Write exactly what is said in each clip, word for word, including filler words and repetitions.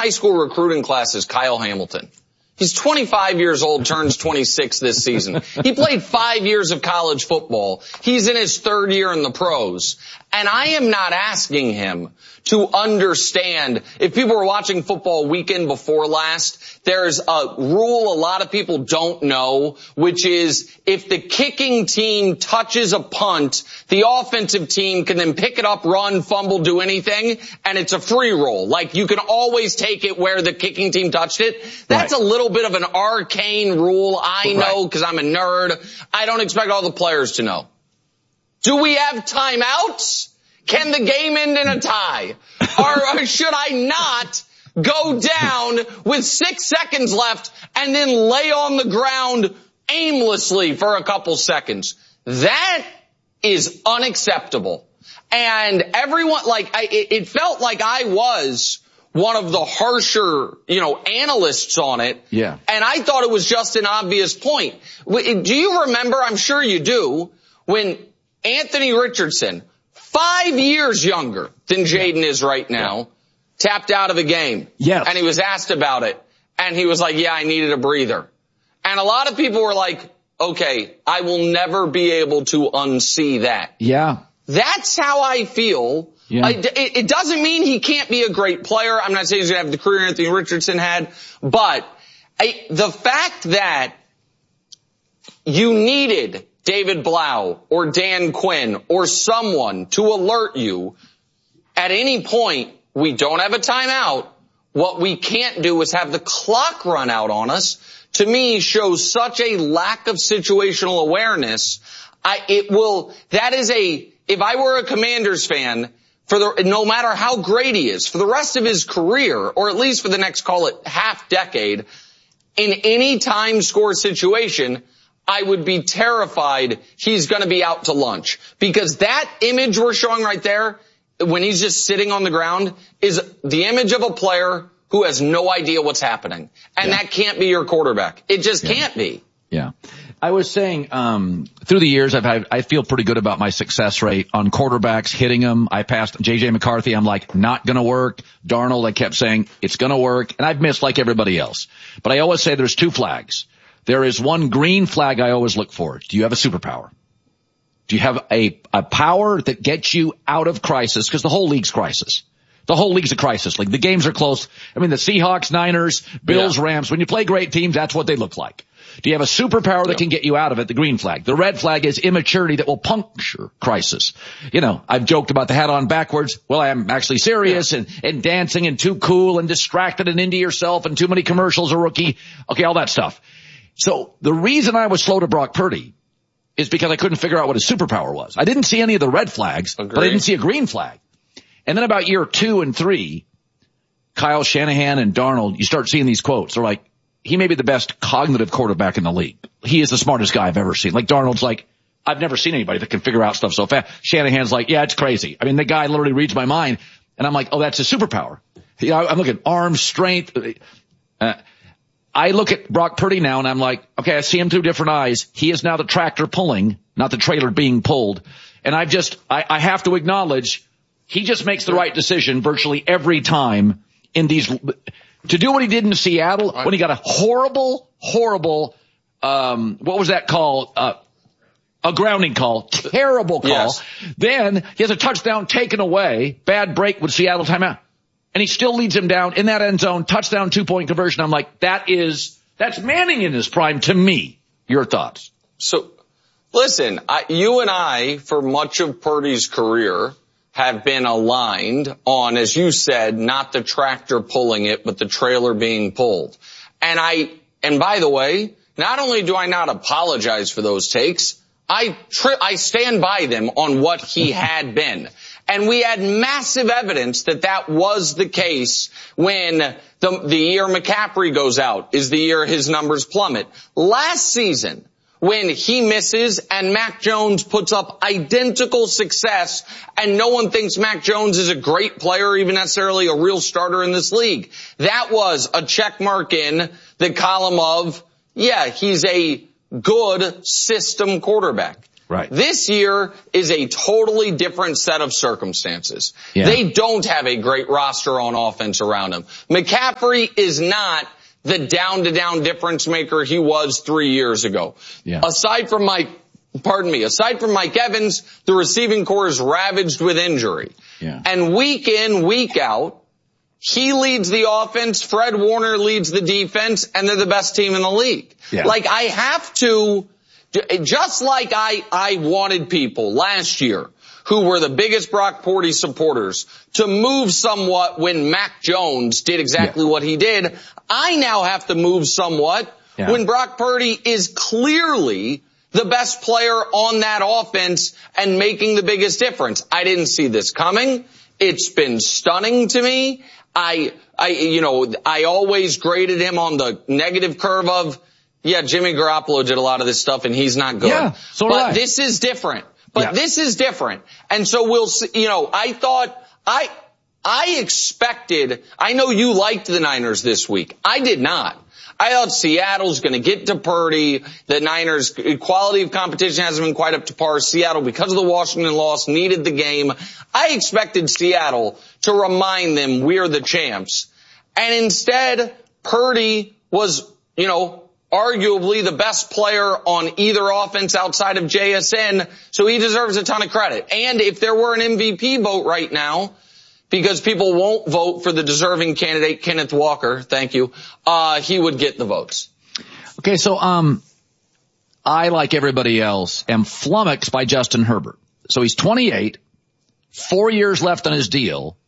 high school recruiting class is Kyle Hamilton. He's twenty-five years old, turns twenty-six this season. He played five years of college football. He's in his third year in the pros. And I am not asking him to understand. If people were watching football weekend before last, there's a rule a lot of people don't know, which is if the kicking team touches a punt, the offensive team can then pick it up, run, fumble, do anything, and it's a free roll. Like, you can always take it where the kicking team touched it. That's right. A little bit of an arcane rule. I know because right. I'm a nerd. I don't expect all the players to know. Do we have timeouts? Can the game end in a tie? Or, or should I not go down with six seconds left and then lay on the ground aimlessly for a couple seconds? That is unacceptable. And everyone, like, I, it, it felt like I was one of the harsher, you know, analysts on it. Yeah. And I thought it was just an obvious point. Do you remember, I'm sure you do, when Anthony Richardson, five years younger than Jaden is right now, yeah. tapped out of a game. Yes. And he was asked about it. And he was like, yeah, I needed a breather. And a lot of people were like, okay, I will never be able to unsee that. Yeah. That's how I feel. Yeah. I, it, it doesn't mean he can't be a great player. I'm not saying he's going to have the career Anthony Richardson had. But I, the fact that you needed David Blau or Dan Quinn or someone to alert you at any point, we don't have a timeout. What we can't do is have the clock run out on us. To me, shows such a lack of situational awareness. I, it will, that is a, if I were a Commanders fan, for the, no matter how great he is, for the rest of his career, or at least for the next, call it half decade, in any time score situation, I would be terrified he's going to be out to lunch. Because that image we're showing right there, when he's just sitting on the ground, is the image of a player who has no idea what's happening. And yeah. that can't be your quarterback. It just yeah. can't be. Yeah. I was saying, um, through the years, I've had, I feel pretty good about my success rate on quarterbacks, hitting them. I passed J J McCarthy. I'm like, not going to work. Darnold, I kept saying, it's going to work. And I've missed like everybody else. But I always say there's two flags. There is one green flag I always look for. Do you have a superpower? Do you have a, a power that gets you out of crisis? Because the whole league's crisis. The whole league's a crisis league. The games are close. I mean, the Seahawks, Niners, Bills, yeah. Rams, when you play great teams, that's what they look like. Do you have a superpower that yeah. can get you out of it? The green flag. The red flag is immaturity that will puncture crisis. You know, I've joked about the hat on backwards. Well, I'm actually serious yeah. and, and dancing and too cool and distracted and into yourself and too many commercials, a rookie. Okay, all that stuff. So the reason I was slow to Brock Purdy is because I couldn't figure out what his superpower was. I didn't see any of the red flags, Agreed. But I didn't see a green flag. And then about year two and three, Kyle Shanahan and Darnold, you start seeing these quotes. They're like, he may be the best cognitive quarterback in the league. He is the smartest guy I've ever seen. Like Darnold's like, I've never seen anybody that can figure out stuff so fast. Shanahan's like, yeah, it's crazy. I mean, the guy literally reads my mind. And I'm like, oh, that's his superpower. You know, I'm looking at arm strength. Uh, I look at Brock Purdy now and I'm like, okay, I see him through different eyes. He is now the tractor pulling, not the trailer being pulled. And I've just, I, I have to acknowledge he just makes the right decision virtually every time in these, to do what he did in Seattle when he got a horrible, horrible, um, what was that call? Uh, a grounding call. Terrible call. Yes. Then he has a touchdown taken away. Bad break with Seattle timeout. And he still leads him down in that end zone, touchdown, two-point conversion. I'm like, that is, that's Manning in his prime to me. Your thoughts? So, listen, I, you and I, for much of Purdy's career, have been aligned on, as you said, not the tractor pulling it, but the trailer being pulled. And I, and by the way, not only do I not apologize for those takes, I tri- I stand by them on what he had been. And we had massive evidence that that was the case when the, the year McCaffrey goes out is the year his numbers plummet. Last season, when he misses and Mac Jones puts up identical success and no one thinks Mac Jones is a great player or even necessarily a real starter in this league, that was a check mark in the column of, yeah, he's a good system quarterback. Right. This year is a totally different set of circumstances. Yeah. They don't have a great roster on offense around him. McCaffrey is not the down-to-down difference maker he was three years ago. Yeah. Aside from Mike, pardon me, aside from Mike Evans, the receiving core is ravaged with injury. Yeah. And week in, week out, he leads the offense, Fred Warner leads the defense, and they're the best team in the league. Yeah. Like, I have to, just like I, I wanted people last year who were the biggest Brock Purdy supporters to move somewhat when Mac Jones did exactly yeah. what he did, I now have to move somewhat yeah. when Brock Purdy is clearly the best player on that offense and making the biggest difference. I didn't see this coming. It's been stunning to me. I, I, you know, I always graded him on the negative curve of, yeah, Jimmy Garoppolo did a lot of this stuff and he's not good. Yeah, so but did I. This is different. But yeah. this is different. And so we'll see, you know, I thought, I, I expected, I know you liked the Niners this week. I did not. I thought Seattle's going to get to Purdy. The Niners' quality of competition hasn't been quite up to par. Seattle, because of the Washington loss, needed the game. I expected Seattle to remind them we're the champs. And instead, Purdy was, you know, arguably the best player on either offense outside of J S N, so he deserves a ton of credit. And if there were an M V P vote right now, because people won't vote for the deserving candidate, Kenneth Walker, thank you, uh, he would get the votes. Okay, so um, I, like everybody else, am flummoxed by Justin Herbert. So he's twenty-eight, four years left on his deal,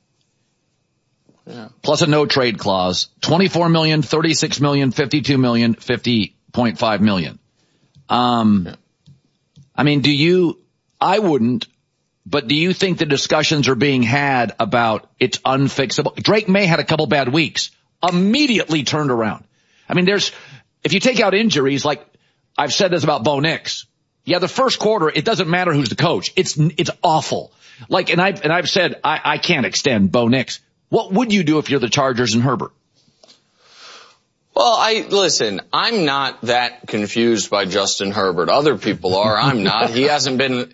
yeah. plus a no-trade clause, twenty-four million dollars, thirty-six million dollars, fifty-two million dollars, fifty point five million dollars. Um, yeah. I mean, do you, I wouldn't, but do you think the discussions are being had about it's unfixable? Drake May had a couple bad weeks, immediately turned around. I mean, there's, if you take out injuries, like I've said this about Bo Nix. Yeah, the first quarter, it doesn't matter who's the coach. It's, it's awful. Like, and I've, and I've said, I, I can't extend Bo Nix. What would you do if you're the Chargers and Herbert? Well, I, listen, I'm not that confused by Justin Herbert. Other people are. I'm not. He hasn't been,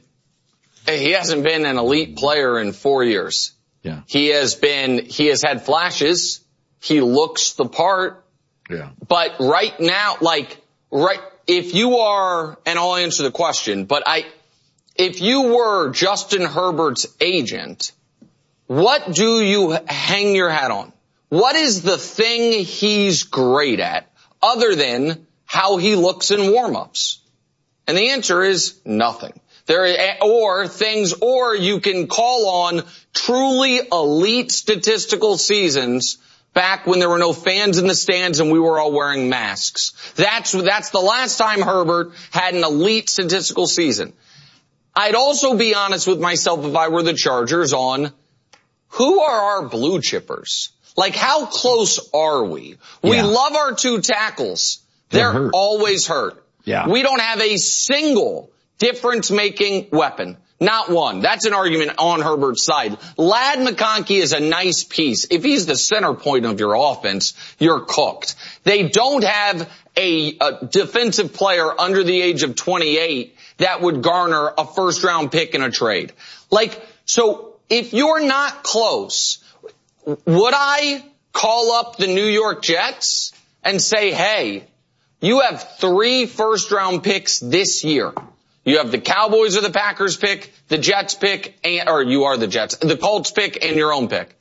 he hasn't been an elite player in four years. Yeah. He has been, he has had flashes. He looks the part. Yeah. But right now, like, right, if you are, and I'll answer the question, but I, if you were Justin Herbert's agent, what do you hang your hat on? What is the thing he's great at other than how he looks in warm-ups? And the answer is nothing. There, or things, or you can call on truly elite statistical seasons back when there were no fans in the stands and we were all wearing masks. That's, that's the last time Herbert had an elite statistical season. I'd also be honest with myself if I were the Chargers on who are our blue chippers? Like, how close are we? We yeah. love our two tackles. They're, They're hurt. always hurt. Yeah. We don't have a single difference-making weapon. Not one. That's an argument on Herbert's side. Ladd McConkey is a nice piece. If he's the center point of your offense, you're cooked. They don't have a, a defensive player under the age of twenty-eight that would garner a first-round pick in a trade. Like, so if you're not close, would I call up the New York Jets and say, hey, you have three first-round picks this year. You have the Cowboys or the Packers pick, the Jets pick, and, or you are the Jets, the Colts pick, and your own pick.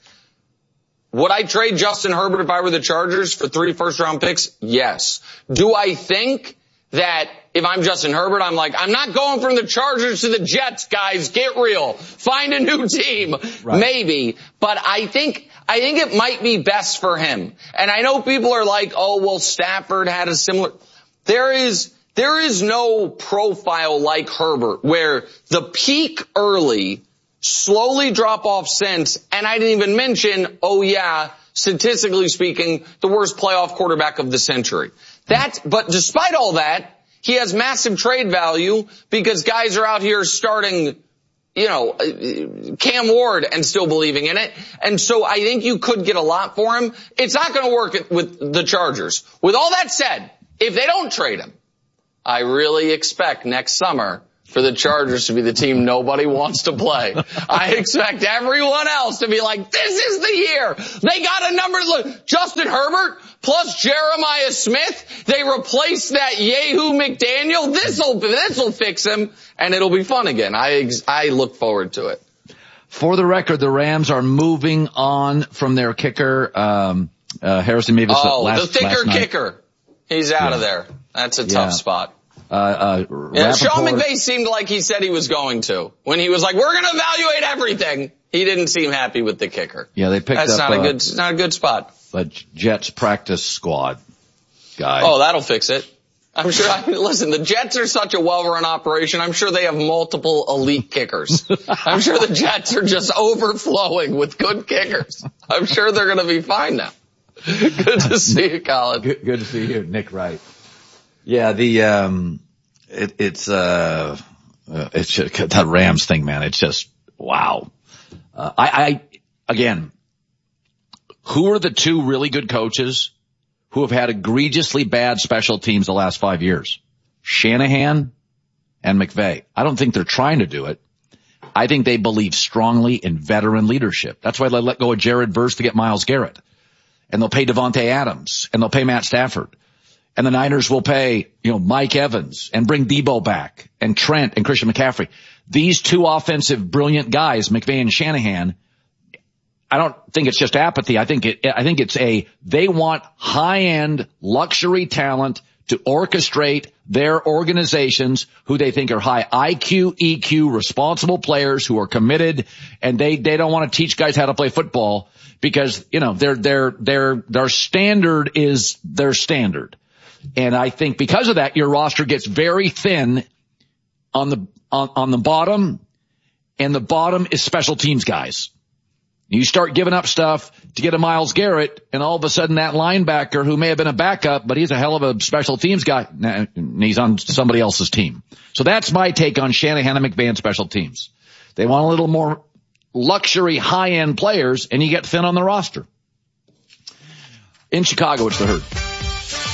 Would I trade Justin Herbert if I were the Chargers for three first-round picks? Yes. Do I think that if I'm Justin Herbert, I'm like, I'm not going from the Chargers to the Jets, guys. Get real. Find a new team. Right. Maybe. But I think, I think it might be best for him. And I know people are like, oh, well, Stafford had a similar, there is, there is no profile like Herbert where the peak early, slowly drop off since, and I didn't even mention, oh yeah, statistically speaking, the worst playoff quarterback of the century. That's, but despite all that, he has massive trade value because guys are out here starting, you know, Cam Ward and still believing in it. And so I think you could get a lot for him. It's not going to work with the Chargers. With all that said, if they don't trade him, I really expect next summer for the Chargers to be the team nobody wants to play. I expect everyone else to be like, this is the year. They got a number. Look, Justin Herbert plus Jeremiah Smith. They replaced that Yehu McDaniel. This'll, this'll fix him and it'll be fun again. I, I look forward to it. For the record, the Rams are moving on from their kicker, um, uh, Harrison Mevis. Oh, last, the thicker last night. kicker. He's out yeah. of there. That's a tough yeah. spot. Uh, uh, yeah, Rappaport, Sean McVay seemed like he said he was going to. When he was like, we're going to evaluate everything, he didn't seem happy with the kicker. Yeah, they picked That's up. That's not uh, a good, not a good spot. A Jets practice squad guy. Oh, that'll fix it. I'm sure, I mean, listen, the Jets are such a well-run operation. I'm sure they have multiple elite kickers. I'm sure the Jets are just overflowing with good kickers. I'm sure they're going to be fine now. Good to see you, Colin. Good, good to see you, Nick Wright. Yeah, the, um, it, it's, uh, uh, it's just, that Rams thing, man. It's just, wow. Uh, I, I, again, who are the two really good coaches who have had egregiously bad special teams the last five years? Shanahan and McVay. I don't think they're trying to do it. I think they believe strongly in veteran leadership. That's why they let go of Jared Verse to get Myles Garrett. And they'll pay Devontae Adams and they'll pay Matt Stafford. And the Niners will pay, you know, Mike Evans and bring Debo back and Trent and Christian McCaffrey. These two offensive brilliant guys, McVay and Shanahan, I don't think it's just apathy. I think it, I think it's a, they want high-end luxury talent to orchestrate their organizations who they think are high I Q, E Q, responsible players who are committed, and they, they don't want to teach guys how to play football because, you know, their, their, their, their standard is their standard. And I think because of that, your roster gets very thin on the, on, on the bottom, and the bottom is special teams guys. You start giving up stuff to get a Myles Garrett, and all of a sudden that linebacker who may have been a backup, but he's a hell of a special teams guy, nah, he's on somebody else's team. So that's my take on Shanahan and McVay and special teams. They want a little more luxury high-end players, and you get thin on the roster. In Chicago, it's the Herd.